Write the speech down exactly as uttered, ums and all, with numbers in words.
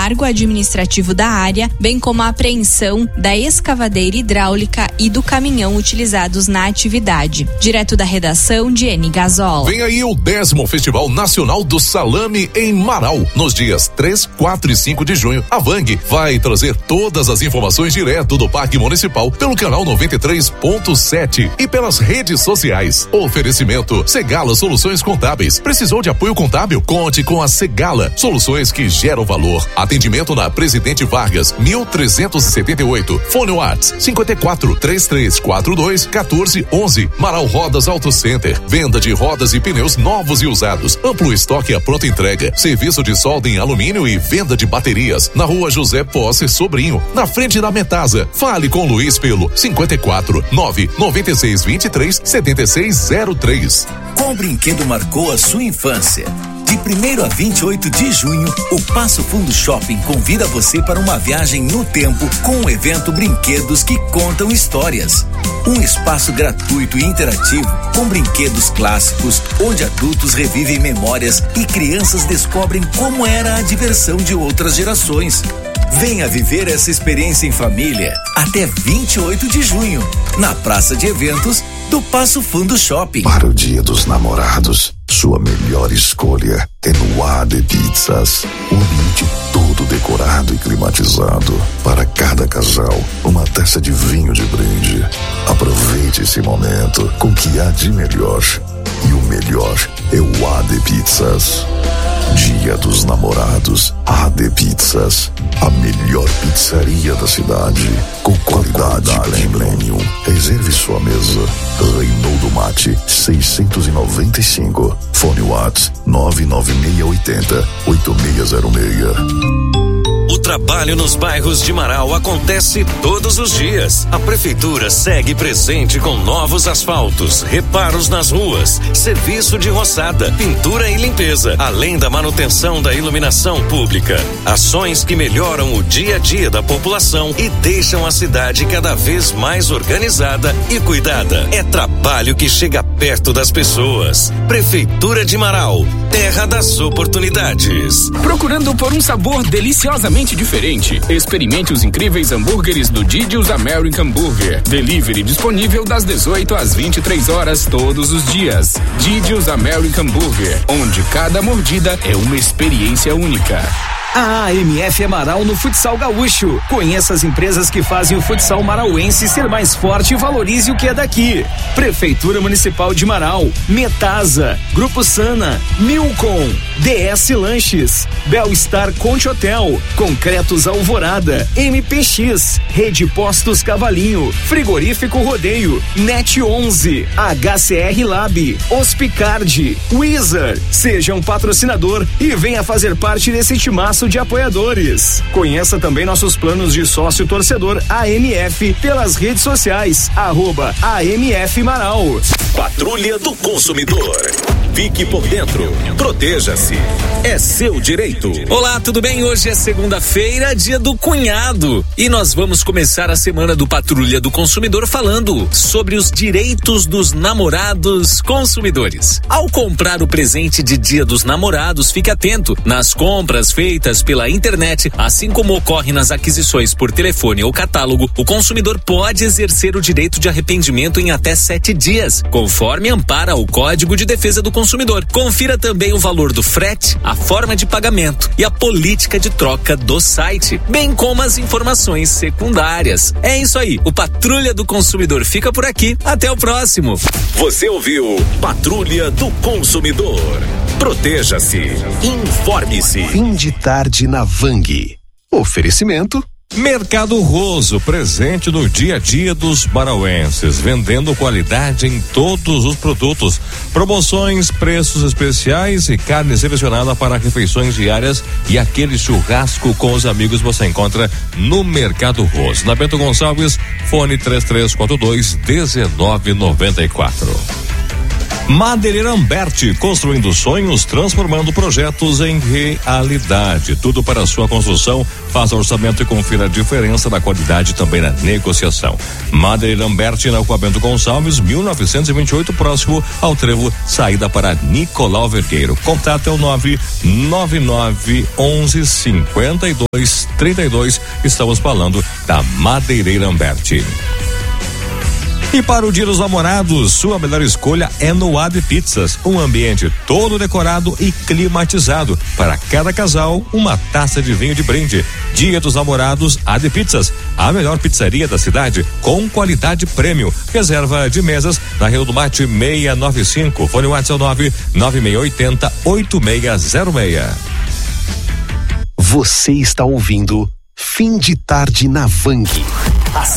embargo administrativo da área, bem como a apreensão da escavadeira hidráulica e do caminhão utilizados na atividade. Direto da redação, Diene Gazola. Vem aí o décimo Festival Nacional do Salame em Marau, nos dias três, quatro e cinco de junho. A Vang vai trazer todas as informações direto do Parque Municipal pelo canal noventa e três ponto sete e pelas redes sociais. Oferecimento Segala Soluções Contábeis. Precisou de apoio contábil? Conte com a Segala, soluções que geram valor. Atendimento na Presidente Vargas, mil trezentos e setenta e oito. Fone Whats cinquenta e quatro, três três quatro dois, quatorze onze. Marau Rodas Auto Center. Venda de rodas e pneus novos e usados. Amplo estoque à pronta entrega. Serviço de solda em alumínio e venda de baterias. Na rua José Posse Sobrinho, na frente da Metasa. Fale com Luiz pelo cinquenta e quatro, nove noventa e seis, vinte e três, setenta e seis zero três. Qual brinquedo marcou a sua infância? De primeiro a vinte e oito de junho, o Passo Fundo Shopping convida você para uma viagem no tempo com o evento Brinquedos que Contam Histórias. Um espaço gratuito e interativo com brinquedos clássicos, onde adultos revivem memórias e crianças descobrem como era a diversão de outras gerações. Venha viver essa experiência em família até vinte e oito de junho, na Praça de Eventos do Passo Fundo Shopping. Para o Dia dos Namorados, sua melhor escolha é no A D Pizzas. O ambiente todo decorado e climatizado. Para cada casal, uma taça de vinho de brinde. Aproveite esse momento com o que há de melhor. E o melhor é o A D Pizzas. Dia dos Namorados, A D Pizzas, a melhor pizzaria da cidade, com qualidade premium. Reserve sua mesa. Reinaldo Mate, seiscentos e noventa e cinco. Fone Whats nove nove seis oito zero, oito seis zero seis. O trabalho nos bairros de Marau acontece todos os dias. A prefeitura segue presente com novos asfaltos, reparos nas ruas, serviço de roçada, pintura e limpeza, além da manutenção da iluminação pública. Ações que melhoram o dia a dia da população e deixam a cidade cada vez mais organizada e cuidada. É trabalho que chega perto das pessoas. Prefeitura de Marau, terra das oportunidades. Procurando por um sabor deliciosamente diferente? Experimente os incríveis hambúrgueres do Didi's American Burger. Delivery disponível das dezoito às vinte e três horas todos os dias. Didi's American Burger, onde cada mordida é uma experiência única. A A M F é Marau no futsal gaúcho. Conheça as empresas que fazem o futsal marauense ser mais forte e valorize o que é daqui. Prefeitura Municipal de Marau, Metasa, Grupo Sana, Milcom, D S Lanches, Belstar Conte Hotel, Concretos Alvorada, M P X, Rede Postos Cavalinho, Frigorífico Rodeio, Net onze, H C R Lab, Hospicard, Wizard. Seja um patrocinador e venha fazer parte desse timaço de apoiadores. Conheça também nossos planos de sócio torcedor A M F pelas redes sociais, arroba A M F Marau. Patrulha do Consumidor. Fique por dentro. Proteja-se. É seu direito. Olá, tudo bem? Hoje é segunda-feira, dia do cunhado. E nós vamos começar a semana do Patrulha do Consumidor falando sobre os direitos dos namorados consumidores. Ao comprar o presente de Dia dos Namorados, fique atento. Nas compras feitas pela internet, assim como ocorre nas aquisições por telefone ou catálogo, o consumidor pode exercer o direito de arrependimento em até sete dias, conforme ampara o Código de Defesa do Consumidor. Confira também o valor do frete, a forma de pagamento e a política de troca do site, bem como as informações secundárias. É isso aí, o Patrulha do Consumidor fica por aqui. Até o próximo. Você ouviu Patrulha do Consumidor. Proteja-se. Informe-se. Fim de tarde na Vang. Oferecimento Mercado Roso, presente no dia a dia dos marauenses, vendendo qualidade em todos os produtos, promoções, preços especiais e carne selecionada para refeições diárias e aquele churrasco com os amigos você encontra no Mercado Roso. Na Bento Gonçalves, fone três três quatro dois, um nove nove quatro. Madeireira Amberti, construindo sonhos, transformando projetos em realidade. Tudo para a sua construção. Faça orçamento e confira a diferença da qualidade também na negociação. Madeireira Amberti, na Rua Bento Gonçalves, mil novecentos e vinte e oito, próximo ao trevo, saída para Nicolau Vergueiro. Contato é o nove nove nove onze cinquenta e dois trinta e dois. Estamos falando da Madeireira Amberti. E para o Dia dos Namorados, sua melhor escolha é no Ad Pizzas, um ambiente todo decorado e climatizado. Para cada casal, uma taça de vinho de brinde. Dia dos Namorados, Ad Pizzas, a melhor pizzaria da cidade, com qualidade prêmio. Reserva de mesas na Rio do Mate seiscentos e noventa e cinco, fone WhatsApp nove nove seis oito zero oito seis zero seis. Você está ouvindo Fim de Tarde na Vang.